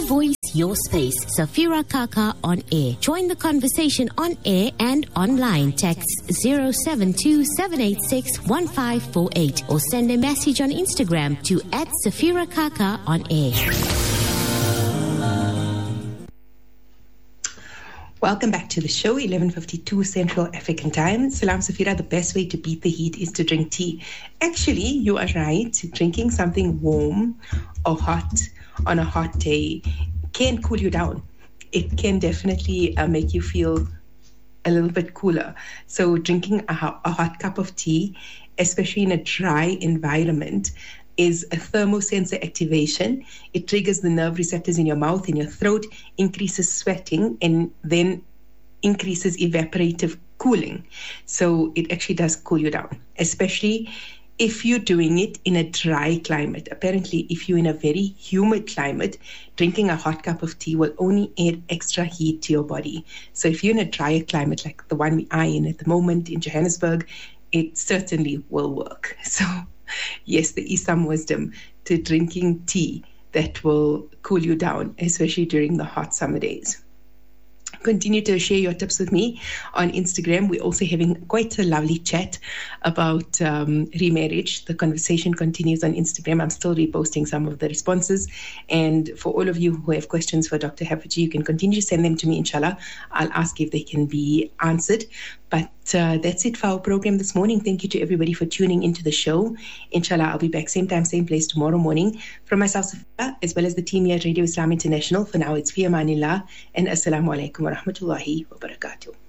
voice, your space. Safira Kaka on air. Join the conversation on air and online. Text 072-786-1548 or send a message on Instagram to @Safira Kaka on air. Welcome back to the show, 11:52 Central African Time. Salam Safira, the best way to beat the heat is to drink tea. Actually, you are right. Drinking something warm or hot on a hot day can cool you down. It can definitely make you feel a little bit cooler. So drinking a hot cup of tea, especially in a dry environment, is a thermosensor activation. It triggers the nerve receptors in your mouth, in your throat, increases sweating, and then increases evaporative cooling. So it actually does cool you down, especially if you're doing it in a dry climate. Apparently, if you're in a very humid climate, drinking a hot cup of tea will only add extra heat to your body. So if you're in a drier climate like the one we are in at the moment in Johannesburg, it certainly will work. So yes, there is some wisdom to drinking tea that will cool you down, especially during the hot summer days. Continue to share your tips with me on Instagram. We're also having quite a lovely chat about remarriage. The conversation continues on Instagram. I'm still reposting some of the responses. And for all of you who have questions for Dr. Haffajee, you can continue to send them to me, inshallah. I'll ask if they can be answered. But that's it for our program this morning. Thank you to everybody for tuning into the show. Inshallah, I'll be back same time, same place tomorrow morning. From myself, Safira, as well as the team here at Radio Islam International. For now, it's Fi Amanillah and Assalamu alaikum wa rahmatullahi wa barakatuh.